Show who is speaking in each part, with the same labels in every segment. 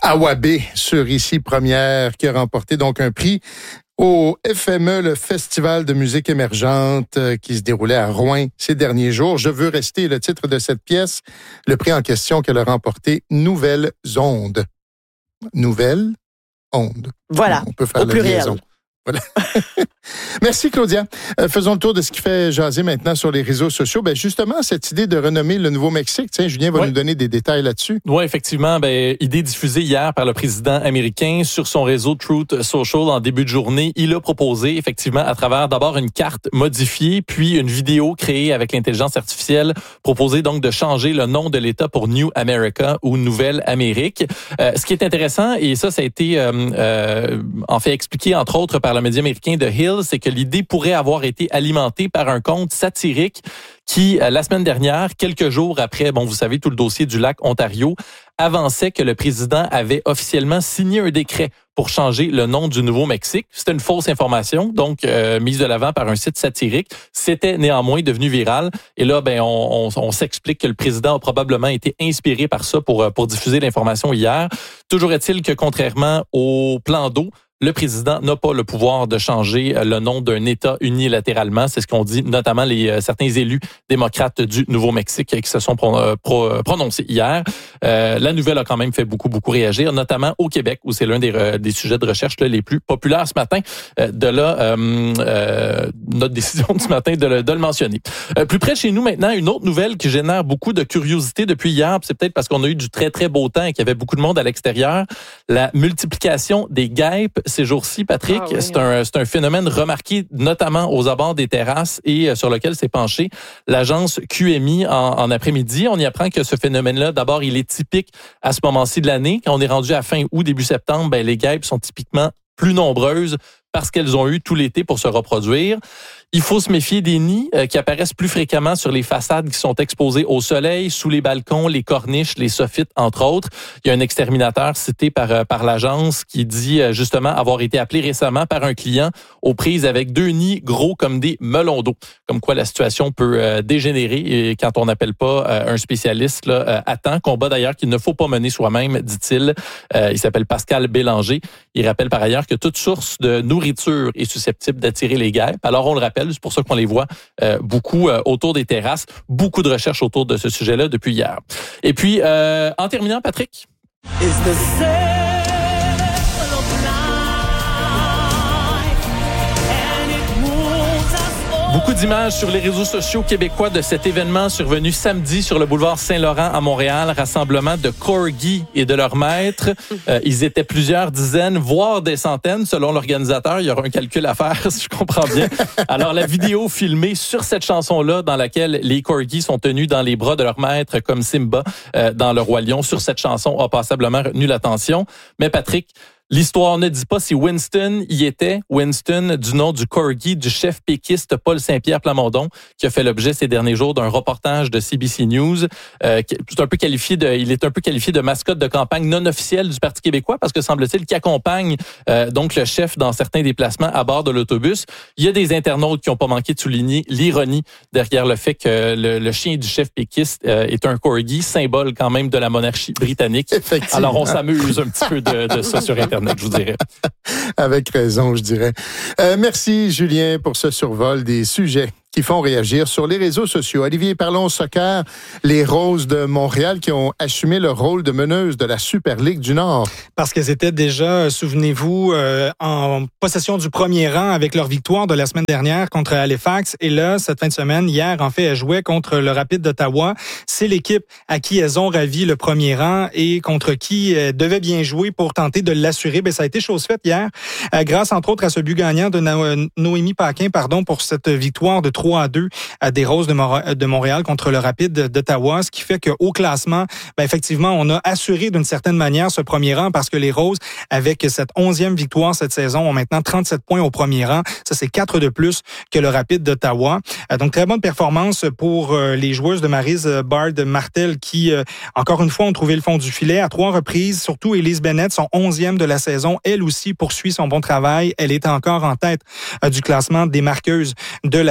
Speaker 1: Awabé sur Ici Première, qui a remporté donc un prix au FME, le Festival de musique émergente qui se déroulait à Rouen ces derniers jours. Je veux rester, le titre de cette pièce, le prix en question qu'elle a remporté, Nouvelles ondes. Nouvelles ondes.
Speaker 2: Voilà,
Speaker 1: on peut faire
Speaker 2: au pluriel.
Speaker 1: Liaison. Voilà. Merci, Claudia. Faisons le tour de ce qui fait jaser maintenant sur les réseaux sociaux. Ben justement, cette idée de renommer le Nouveau-Mexique, tiens, Julien va nous donner des détails là-dessus.
Speaker 3: Oui, effectivement. Idée diffusée hier par le président américain sur son réseau Truth Social en début de journée. Il a proposé, effectivement, à travers d'abord une carte modifiée, puis une vidéo créée avec l'intelligence artificielle, proposé donc de changer le nom de l'État pour New America ou Nouvelle Amérique. Ce qui est intéressant, et ça a été en fait expliqué entre autres par le média américain The Hill, c'est que l'idée pourrait avoir été alimentée par un compte satirique qui, la semaine dernière, quelques jours après, vous savez, tout le dossier du lac Ontario, avançait que le président avait officiellement signé un décret pour changer le nom du Nouveau-Mexique. C'était une fausse information, donc mise de l'avant par un site satirique. C'était néanmoins devenu viral. Et là, on s'explique que le président a probablement été inspiré par ça pour diffuser l'information hier. Toujours est-il que, contrairement au plan d'eau, le président n'a pas le pouvoir de changer le nom d'un État unilatéralement. C'est ce qu'ont dit notamment certains élus démocrates du Nouveau-Mexique qui se sont prononcés hier. La nouvelle a quand même fait beaucoup réagir, notamment au Québec, où c'est l'un des sujets de recherche les plus populaires ce matin. De là, notre décision du matin de le mentionner. Plus près de chez nous maintenant, une autre nouvelle qui génère beaucoup de curiosité depuis hier. C'est peut-être parce qu'on a eu du très beau temps et qu'il y avait beaucoup de monde à l'extérieur. La multiplication des guêpes ces jours-ci, Patrick, c'est un phénomène remarqué notamment aux abords des terrasses et sur lequel s'est penchée l'agence QMI en après-midi. On y apprend que ce phénomène-là, d'abord, il est typique à ce moment-ci de l'année. Quand on est rendu à fin août, début septembre, les guêpes sont typiquement plus nombreuses parce qu'elles ont eu tout l'été pour se reproduire. Il faut se méfier des nids qui apparaissent plus fréquemment sur les façades qui sont exposées au soleil, sous les balcons, les corniches, les soffites, entre autres. Il y a un exterminateur cité par l'agence qui dit justement avoir été appelé récemment par un client aux prises avec 2 nids gros comme des melons d'eau. Comme quoi la situation peut dégénérer et quand on n'appelle pas un spécialiste à temps. Combat d'ailleurs qu'il ne faut pas mener soi-même, dit-il. Il s'appelle Pascal Bélanger. Il rappelle par ailleurs que toute source de nourriture est susceptible d'attirer les guêpes. Alors on le rappelle, c'est pour ça qu'on les voit beaucoup autour des terrasses. Beaucoup de recherches autour de ce sujet-là depuis hier. Et puis, en terminant, Patrick. Beaucoup d'images sur les réseaux sociaux québécois de cet événement survenu samedi sur le boulevard Saint-Laurent à Montréal, rassemblement de corgis et de leurs maîtres. Ils étaient plusieurs dizaines, voire des centaines, selon l'organisateur. Il y aura un calcul à faire, si je comprends bien. Alors, la vidéo filmée sur cette chanson-là, dans laquelle les corgis sont tenus dans les bras de leur maître, comme Simba dans Le Roi Lion, sur cette chanson a passablement retenu l'attention. Mais Patrick, l'histoire ne dit pas si Winston y était. Winston, du nom du corgi du chef péquiste Paul Saint-Pierre Plamondon, qui a fait l'objet ces derniers jours d'un reportage de CBC News. Il est un peu qualifié de mascotte de campagne non officielle du Parti québécois parce que semble-t-il qu'il accompagne donc le chef dans certains déplacements à bord de l'autobus. Il y a des internautes qui n'ont pas manqué de souligner l'ironie derrière le fait que le chien du chef péquiste est un corgi, symbole quand même de la monarchie britannique. Alors on s'amuse un petit peu de ça sur Internet. Je vous dirais.
Speaker 1: Avec raison, je dirais. Merci, Julien, pour ce survol des sujets qui font réagir sur les réseaux sociaux. Olivier, parlons soccer. Les Roses de Montréal qui ont assumé le rôle de meneuses de la Super Ligue du Nord.
Speaker 4: Parce qu'elles étaient déjà, souvenez-vous, en possession du premier rang avec leur victoire de la semaine dernière contre Halifax. Et là, cette fin de semaine, hier, en fait, elles jouaient contre le Rapide d'Ottawa. C'est l'équipe à qui elles ont ravi le premier rang et contre qui elles devaient bien jouer pour tenter de l'assurer. Ça a été chose faite hier, grâce entre autres à ce but gagnant de Noémie Paquin, pour cette victoire de 3-2 des Roses de Montréal contre le Rapide d'Ottawa, ce qui fait qu'au classement, effectivement, on a assuré d'une certaine manière ce premier rang parce que les Roses, avec cette 11e victoire cette saison, ont maintenant 37 points au premier rang. Ça, c'est 4 de plus que le Rapide d'Ottawa. Donc, très bonne performance pour les joueuses de Maryse Bard-Martel qui, encore une fois, ont trouvé le fond du filet à 3 reprises. Surtout, Elise Bennett, son 11e de la saison, elle aussi poursuit son bon travail. Elle est encore en tête du classement des marqueuses de la Super Ligue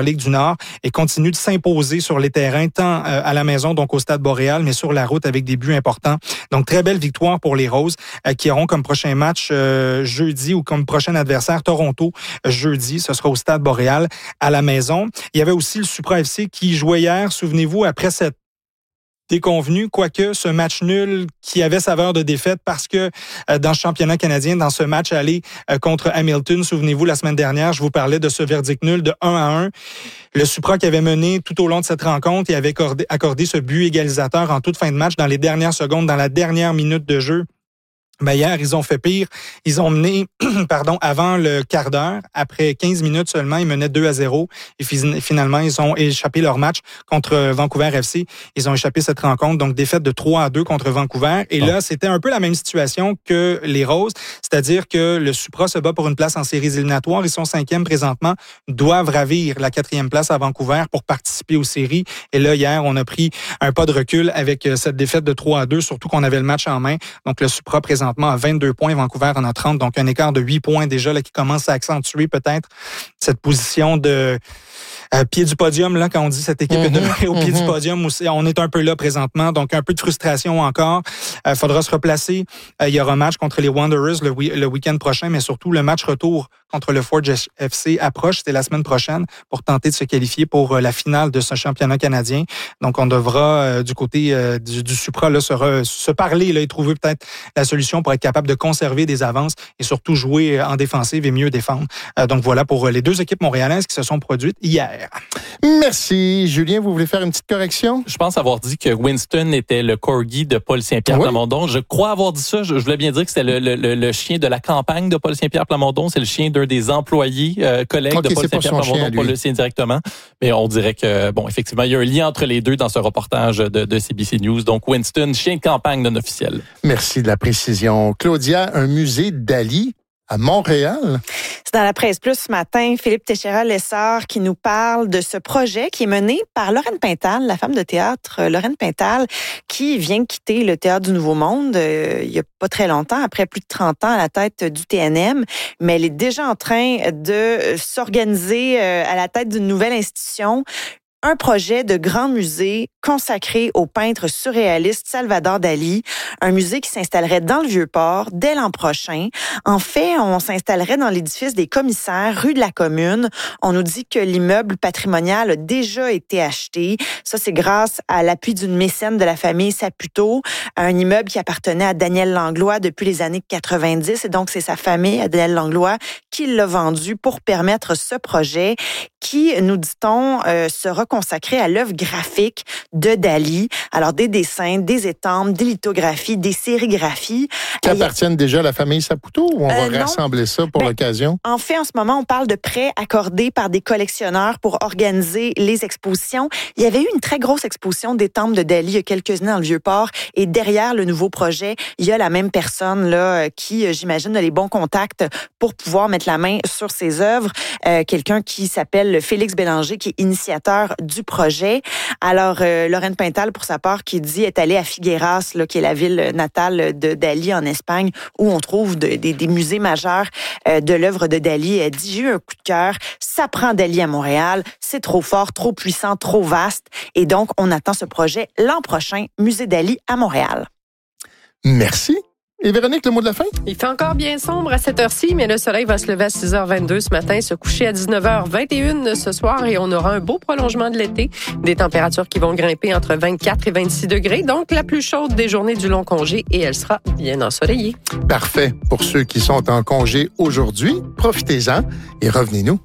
Speaker 4: Ligue du Nord et continue de s'imposer sur les terrains, tant à la maison, donc au Stade Boréal, mais sur la route avec des buts importants. Donc, très belle victoire pour les Roses qui auront comme prochain match jeudi ou comme prochain adversaire Toronto jeudi. Ce sera au Stade Boréal à la maison. Il y avait aussi le Supra FC qui jouait hier, souvenez-vous, après cette déconvenu, quoique ce match nul qui avait saveur de défaite parce que dans le championnat canadien, dans ce match aller contre Hamilton, souvenez-vous, la semaine dernière, je vous parlais de ce verdict nul de 1-1. Le Supra qui avait mené tout au long de cette rencontre et avait accordé ce but égalisateur en toute fin de match dans les dernières secondes, dans la dernière minute de jeu. Ben hier, ils ont fait pire. Ils ont mené, avant le quart d'heure. Après 15 minutes seulement, ils menaient 2-0. Et finalement, ils ont échappé leur match contre Vancouver FC. Ils ont échappé cette rencontre. Donc, défaite de 3-2 contre Vancouver. Et là, c'était un peu la même situation que les Roses. C'est-à-dire que le Supra se bat pour une place en séries éliminatoires. Ils sont 5e présentement. Doivent ravir la 4e place à Vancouver pour participer aux séries. Et là, hier, on a pris un pas de recul avec cette défaite de 3-2, surtout qu'on avait le match en main. Donc, le Supra présentement à 22 points, Vancouver en a 30, donc un écart de 8 points déjà là, qui commence à accentuer peut-être cette position de pied du podium, là, quand on dit cette équipe est demeurée au pied du podium, on est un peu là présentement, donc un peu de frustration encore. Faudra se replacer. Il y aura un match contre les Wanderers le week-end prochain, mais surtout le match retour contre le Forge FC approche, c'est la semaine prochaine, pour tenter de se qualifier pour la finale de ce championnat canadien. Donc, on devra, du côté du Supra, là, se parler là, et trouver peut-être la solution pour être capable de conserver des avances et surtout jouer en défensive et mieux défendre. Donc, voilà pour les deux équipes montréalaises qui se sont produites hier.
Speaker 1: Merci. Julien, vous voulez faire une petite correction?
Speaker 3: Je pense avoir dit que Winston était le corgi de Paul Saint-Pierre Plamondon. Je crois avoir dit ça. Je voulais bien dire que c'était le chien de la campagne de Paul Saint-Pierre Plamondon. C'est le chien d'un des employés, collègues de Paul Saint-Pierre Plamondon, pas le sien directement. Mais on dirait que, bon, effectivement, il y a un lien entre les deux dans ce reportage de CBC News. Donc, Winston, chien de campagne non officiel.
Speaker 1: Merci de la précision. Claudia, un musée Dali à Montréal?
Speaker 2: C'est dans la Presse Plus ce matin, Philippe Téchera-Lessard qui nous parle de ce projet qui est mené par Lorraine Pintal, la femme de théâtre Lorraine Pintal, qui vient quitter le Théâtre du Nouveau Monde il y a pas très longtemps, après plus de 30 ans à la tête du TNM, mais elle est déjà en train de s'organiser à la tête d'une nouvelle institution. Un projet de grand musée consacré au peintre surréaliste Salvador Dali, un musée qui s'installerait dans le Vieux-Port dès l'an prochain. En fait, on s'installerait dans l'édifice des commissaires, rue de la Commune. On nous dit que l'immeuble patrimonial a déjà été acheté. Ça, c'est grâce à l'appui d'une mécène de la famille Saputo, un immeuble qui appartenait à Daniel Langlois depuis les années 90. Et donc, c'est sa famille, à Daniel Langlois, qui l'a vendu pour permettre ce projet qui, nous dit-on, sera consacré à l'œuvre graphique de Dali. Alors, des dessins, des étampes, des lithographies, des sérigraphies.
Speaker 1: Qui appartiennent déjà à la famille Saputo ou on va rassembler ça pour l'occasion?
Speaker 2: En fait, en ce moment, on parle de prêts accordés par des collectionneurs pour organiser les expositions. Il y avait eu une très grosse exposition d'étampes de Dali il y a quelques années dans le Vieux-Port et derrière le nouveau projet, il y a la même personne là qui, j'imagine, a les bons contacts pour pouvoir mettre la main sur ses œuvres. Quelqu'un qui s'appelle Félix Bélanger, qui est initiateur du projet. Alors, Lorraine Pintal, pour sa part, qui dit est allée à Figueras, là, qui est la ville natale de Dali en Espagne, où on trouve des musées majeurs de l'œuvre de Dali. Elle dit, j'ai eu un coup de cœur, ça prend Dali à Montréal, c'est trop fort, trop puissant, trop vaste. Et donc, on attend ce projet l'an prochain, Musée Dali à Montréal.
Speaker 1: Merci. Et Véronique, le mot de la fin?
Speaker 5: Il fait encore bien sombre à cette heure-ci, mais le soleil va se lever à 6h22 ce matin, se coucher à 19h21 ce soir et on aura un beau prolongement de l'été. Des températures qui vont grimper entre 24 et 26 degrés, donc la plus chaude des journées du long congé et elle sera bien ensoleillée.
Speaker 1: Parfait. Pour ceux qui sont en congé aujourd'hui, profitez-en et revenez-nous.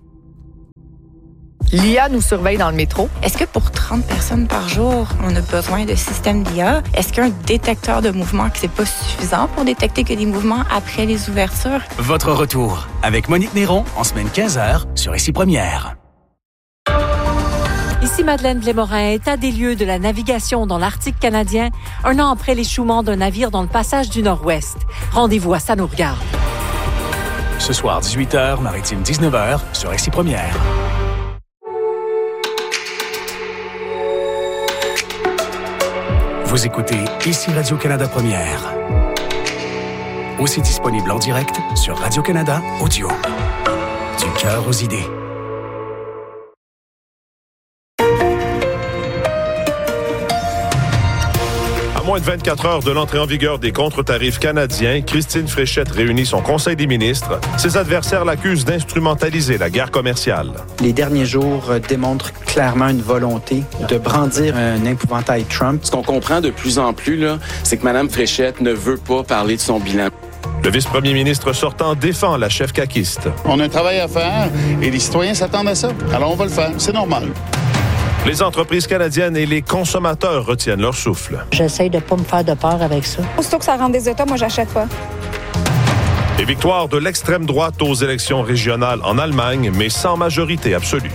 Speaker 6: L'IA nous surveille dans le métro. Est-ce que pour 30 personnes par jour, on a besoin de système d'IA? Est-ce qu'un détecteur de mouvement, que c'est pas suffisant pour détecter que des mouvements après les ouvertures?
Speaker 7: Votre retour avec Monique Néron en semaine 15h sur Ici Première.
Speaker 8: Ici Madeleine Blais-Morin, état des lieux de la navigation dans l'Arctique canadien, un an après l'échouement d'un navire dans le passage du Nord-Ouest. Rendez-vous à Ça nous regarde.
Speaker 7: Ce soir, 18h, maritime 19h sur Ici Première. Vous écoutez Ici Radio-Canada Première. Aussi disponible en direct sur Radio-Canada Audio. Du cœur aux idées.
Speaker 9: moins de 24 heures de l'entrée en vigueur des contre-tarifs canadiens, Christine Fréchette réunit son conseil des ministres. Ses adversaires l'accusent d'instrumentaliser la guerre commerciale.
Speaker 10: Les derniers jours démontrent clairement une volonté de brandir un épouvantail Trump.
Speaker 11: Ce qu'on comprend de plus en plus, là, c'est que Mme Fréchette ne veut pas parler de son bilan.
Speaker 9: Le vice-premier ministre sortant défend la chef caquiste.
Speaker 12: On a un travail à faire et les citoyens s'attendent à ça. Alors on va le faire, c'est normal.
Speaker 9: Les entreprises canadiennes et les consommateurs retiennent leur souffle.
Speaker 13: J'essaye de ne pas me faire de peur avec ça.
Speaker 14: Aussitôt que ça rentre des États, moi, j'achète pas.
Speaker 9: Et victoire de l'extrême droite aux élections régionales en Allemagne, mais sans majorité absolue.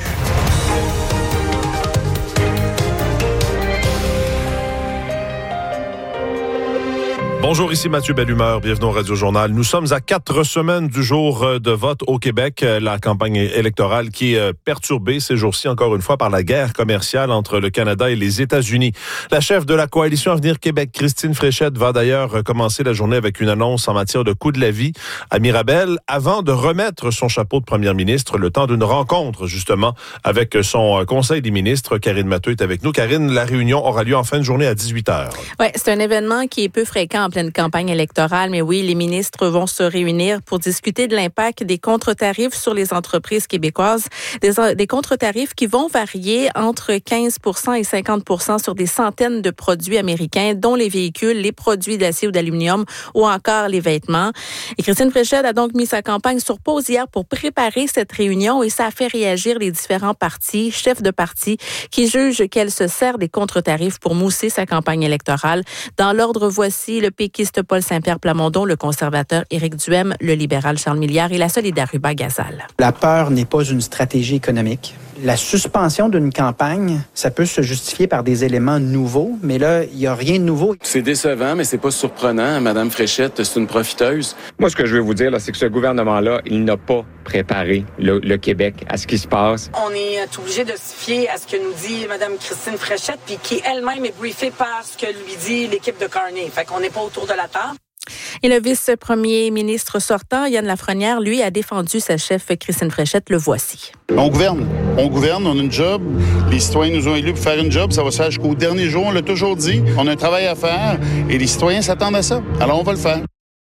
Speaker 9: Bonjour, ici Mathieu Bellumeur, bienvenue au Radio-Journal. Nous sommes à 4 semaines du jour de vote au Québec, la campagne électorale qui est perturbée ces jours-ci encore une fois par la guerre commerciale entre le Canada et les États-Unis. La chef de la coalition Avenir Québec, Christine Fréchette, va d'ailleurs commencer la journée avec une annonce en matière de coût de la vie à Mirabel avant de remettre son chapeau de première ministre le temps d'une rencontre justement avec son conseil des ministres. Karine Matteux est avec nous. Karine, la réunion aura lieu en fin de journée à 18h.
Speaker 15: Oui, c'est un événement qui est peu fréquent en pleine campagne électorale, mais oui, les ministres vont se réunir pour discuter de l'impact des contre-tarifs sur les entreprises québécoises, des contre-tarifs qui vont varier entre 15% et 50% sur des centaines de produits américains, dont les véhicules, les produits d'acier ou d'aluminium ou encore les vêtements. Et Christine Fréchette a donc mis sa campagne sur pause hier pour préparer cette réunion et ça a fait réagir les différents partis, chefs de parti, qui jugent qu'elle se sert des contre-tarifs pour mousser sa campagne électorale. Dans l'ordre, voici le péquiste Paul Saint-Pierre Plamondon, le conservateur Éric Duhem, le libéral Charles Milliard et la solidaire Ruba Gazal.
Speaker 10: La peur n'est pas une stratégie économique. La suspension d'une campagne, ça peut se justifier par des éléments nouveaux, mais là, il n'y a rien de nouveau.
Speaker 11: C'est décevant, mais c'est pas surprenant. Mme Fréchette, c'est une profiteuse.
Speaker 16: Moi, ce que je veux vous dire, là, c'est que ce gouvernement-là, il n'a pas préparé le Québec à ce qui se passe.
Speaker 17: On est obligé de se fier à ce que nous dit Mme Christine Fréchette, puis qui elle-même est briefée par ce que lui dit l'équipe de Carney. Fait qu'on n'est pas autour de la table.
Speaker 15: Et le vice-premier ministre sortant, Yann Lafrenière, lui, a défendu sa chef Christine Fréchette. Le voici.
Speaker 12: On gouverne, on a une job. Les citoyens nous ont élus pour faire une job. Ça va se faire jusqu'au dernier jour, on l'a toujours dit. On a un travail à faire et les citoyens s'attendent à ça. Alors on va le faire.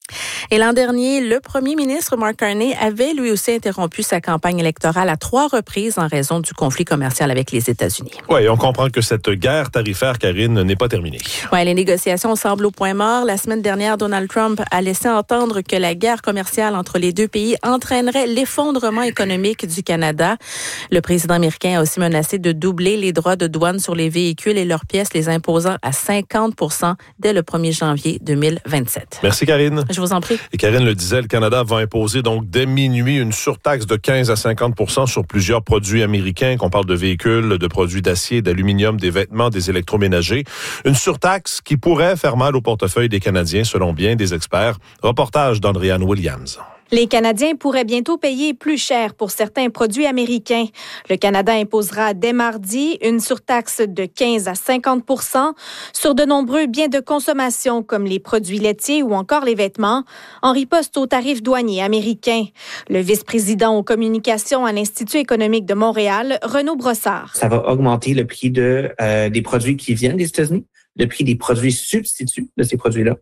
Speaker 15: Et l'an dernier, le premier ministre Mark Carney avait lui aussi interrompu sa campagne électorale à 3 reprises en raison du conflit commercial avec les États-Unis.
Speaker 9: Oui, on comprend que cette guerre tarifaire, Karine, n'est pas terminée.
Speaker 15: Oui, les négociations semblent au point mort. La semaine dernière, Donald Trump a laissé entendre que la guerre commerciale entre les deux pays entraînerait l'effondrement économique du Canada. Le président américain a aussi menacé de doubler les droits de douane sur les véhicules et leurs pièces, les imposant à 50% dès le 1er janvier 2027.
Speaker 9: Merci, Karine.
Speaker 15: Je vous en prie.
Speaker 9: Et Karine le disait, le Canada va imposer donc dès minuit une surtaxe de 15 à 50% sur plusieurs produits américains, qu'on parle de véhicules, de produits d'acier, d'aluminium, des vêtements, des électroménagers. Une surtaxe qui pourrait faire mal au portefeuille des Canadiens, selon bien des experts. Reportage d'Andréane Williams.
Speaker 18: Les Canadiens pourraient bientôt payer plus cher pour certains produits américains. Le Canada imposera dès mardi une surtaxe de 15 à 50% sur de nombreux biens de consommation comme les produits laitiers ou encore les vêtements, en riposte aux tarifs douaniers américains. Le vice-président aux communications à l'Institut économique de Montréal, Renaud Brossard.
Speaker 19: Ça va augmenter le prix des produits qui viennent des États-Unis, le prix des produits substituts de ces produits-là,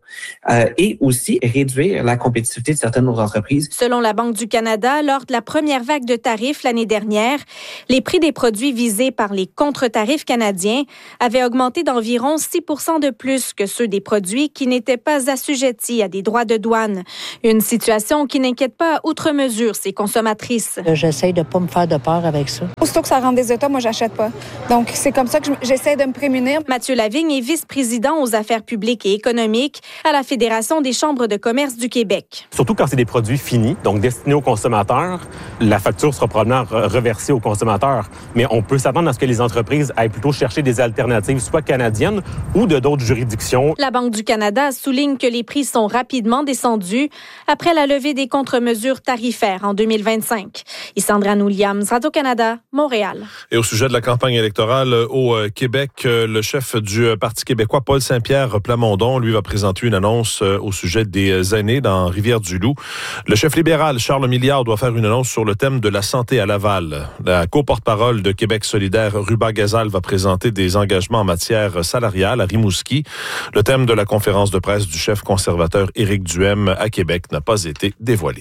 Speaker 19: et aussi réduire la compétitivité de certaines autres entreprises.
Speaker 18: Selon la Banque du Canada, lors de la première vague de tarifs l'année dernière, les prix des produits visés par les contre-tarifs canadiens avaient augmenté d'environ 6% de plus que ceux des produits qui n'étaient pas assujettis à des droits de douane. Une situation qui n'inquiète pas outre mesure ces consommatrices.
Speaker 13: J'essaye de ne pas me faire de peur avec ça.
Speaker 14: Aussitôt que ça rentre des États, moi, j'achète pas. Donc, c'est comme ça que j'essaie de me prémunir.
Speaker 18: Mathieu Lavigne est vice-président aux affaires publiques et économiques à la Fédération des chambres de commerce du Québec.
Speaker 20: Surtout quand c'est des produits finis, donc destinés aux consommateurs, la facture sera probablement reversée aux consommateurs. Mais on peut s'attendre à ce que les entreprises aillent plutôt chercher des alternatives, soit canadiennes ou de d'autres juridictions.
Speaker 18: La Banque du Canada souligne que les prix sont rapidement descendus après la levée des contre-mesures tarifaires en 2025. Isandra Williams, Radio-Canada, Montréal.
Speaker 9: Et au sujet de la campagne électorale au Québec, le chef du Parti québécois Québécois Paul Saint-Pierre Plamondon, lui, va présenter une annonce au sujet des aînés dans Rivière-du-Loup. Le chef libéral Charles Milliard doit faire une annonce sur le thème de la santé à Laval. La co-porte-parole de Québec solidaire, Ruba Gazal, va présenter des engagements en matière salariale à Rimouski. Le thème de la conférence de presse du chef conservateur Éric Duhem à Québec n'a pas été dévoilé.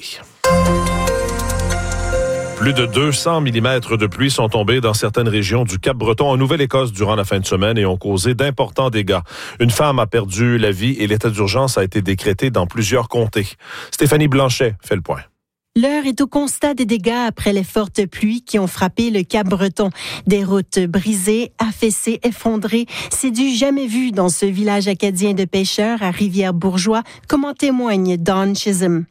Speaker 9: Plus de 200 mm de pluie sont tombés dans certaines régions du Cap-Breton en Nouvelle-Écosse durant la fin de semaine et ont causé d'importants dégâts. Une femme a perdu la vie et l'état d'urgence a été décrété dans plusieurs comtés. Stéphanie Blanchet fait le point.
Speaker 21: L'heure est au constat des dégâts après les fortes pluies qui ont frappé le Cap-Breton. Des routes brisées, affaissées, effondrées. C'est du jamais vu dans ce village acadien de pêcheurs à Rivière-Bourgeois, comme en témoigne Dawn Chisholm.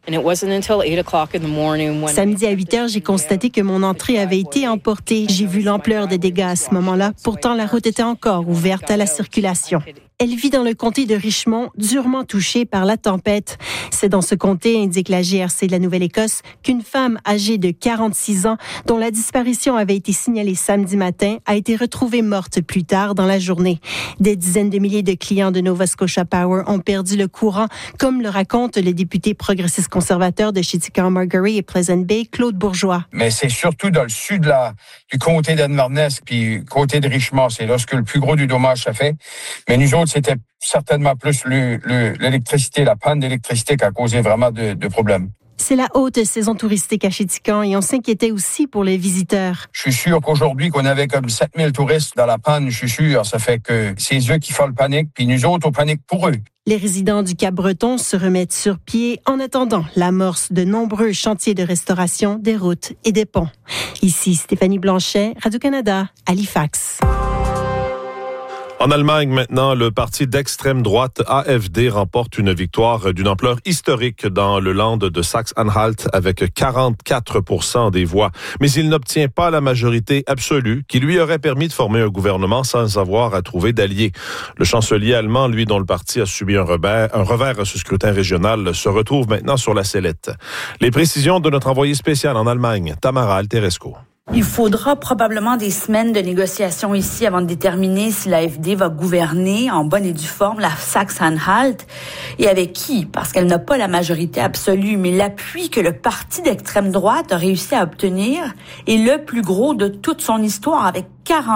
Speaker 21: Samedi à 8 heures, j'ai constaté que mon entrée avait été emportée. J'ai vu l'ampleur des dégâts à ce moment-là. Pourtant, la route était encore ouverte à la circulation. Elle vit dans le comté de Richmond, durement touché par la tempête. C'est dans ce comté, indique la GRC de la Nouvelle-Écosse, qu'une femme âgée de 46 ans, dont la disparition avait été signalée samedi matin, a été retrouvée morte plus tard dans la journée. Des dizaines de milliers de clients de Nova Scotia Power ont perdu le courant, comme le raconte le député progressiste conservateur de Chiticon-Margerie et Pleasant Bay, Claude Bourgeois.
Speaker 22: Mais c'est surtout dans le sud du comté d'Inverness puis comté de Richmond, c'est là que le plus gros du dommage s'est fait. Mais nous autres, c'était certainement plus l'électricité, la panne d'électricité qui a causé vraiment de problèmes.
Speaker 21: C'est la haute saison touristique à Chiticon et on s'inquiétait aussi pour les visiteurs.
Speaker 22: Je suis sûr qu'aujourd'hui, qu'on avait comme 7000 touristes dans la panne, je suis sûr, ça fait que c'est eux qui font le panique, puis nous autres, on panique pour eux.
Speaker 21: Les résidents du Cap-Breton se remettent sur pied en attendant l'amorce de nombreux chantiers de restauration des routes et des ponts. Ici Stéphanie Blanchet, Radio-Canada, Halifax.
Speaker 9: En Allemagne, maintenant, le parti d'extrême droite AfD remporte une victoire d'une ampleur historique dans le land de Saxe-Anhalt avec 44% des voix. Mais il n'obtient pas la majorité absolue qui lui aurait permis de former un gouvernement sans avoir à trouver d'alliés. Le chancelier allemand, lui, dont le parti a subi un revers à ce scrutin régional, se retrouve maintenant sur la sellette. Les précisions de notre envoyé spécial en Allemagne, Tamara Alteresco.
Speaker 23: Il faudra probablement des semaines de négociations ici avant de déterminer si l'AfD va gouverner en bonne et due forme la Saxe-Anhalt et avec qui, parce qu'elle n'a pas la majorité absolue, mais l'appui que le parti d'extrême droite a réussi à obtenir est le plus gros de toute son histoire avec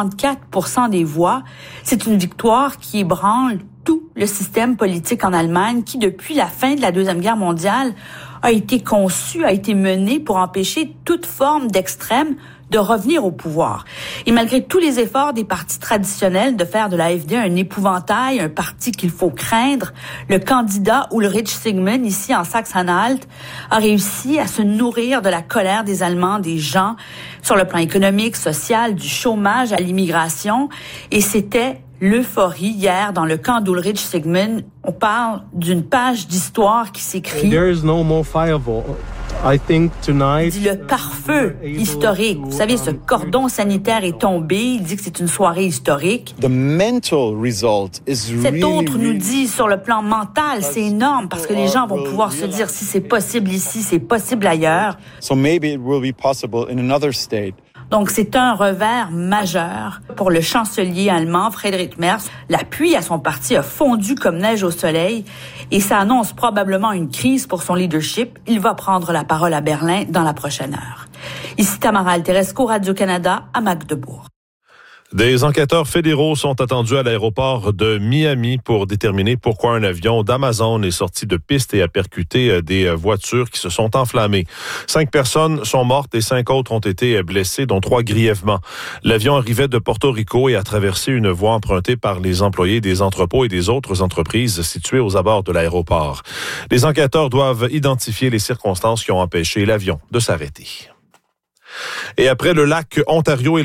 Speaker 23: 44% des voix. C'est une victoire qui ébranle tout le système politique en Allemagne qui, depuis la fin de la Deuxième Guerre mondiale, a été conçu, a été mené pour empêcher toute forme d'extrême de revenir au pouvoir. Et malgré tous les efforts des partis traditionnels de faire de l'AfD un épouvantail, un parti qu'il faut craindre, le candidat Ulrich Sigmund, ici en Saxe-Anhalt, a réussi à se nourrir de la colère des Allemands, des gens, sur le plan économique, social, du chômage à l'immigration. Et c'était l'euphorie hier dans le camp d'Ulrich Sigmund. On parle d'une page d'histoire qui s'écrit.
Speaker 24: There is no more fireball. I think tonight,
Speaker 23: dit le pare-feu historique. Vous savez, ce cordon sanitaire est tombé. Il dit que c'est une soirée historique.
Speaker 25: The mental result is
Speaker 23: Cet autre nous dit, sur le plan mental, c'est énorme parce que les gens vont pouvoir se dire si c'est possible ici, c'est possible ailleurs.
Speaker 25: So maybe it will be possible in another state.
Speaker 23: Donc, c'est un revers majeur pour le chancelier allemand Friedrich Merz. L'appui à son parti a fondu comme neige au soleil et ça annonce probablement une crise pour son leadership. Il va prendre la parole à Berlin dans la prochaine heure. Ici Tamara Alteresco, Radio-Canada, à Magdebourg.
Speaker 9: Des enquêteurs fédéraux sont attendus à l'aéroport de Miami pour déterminer pourquoi un avion d'Amazon est sorti de piste et a percuté des voitures qui se sont enflammées. 5 personnes sont mortes et 5 autres ont été blessées, dont 3 grièvement. L'avion arrivait de Porto Rico et a traversé une voie empruntée par les employés des entrepôts et des autres entreprises situées aux abords de l'aéroport. Les enquêteurs doivent identifier les circonstances qui ont empêché l'avion de s'arrêter. Et après le lac Ontario et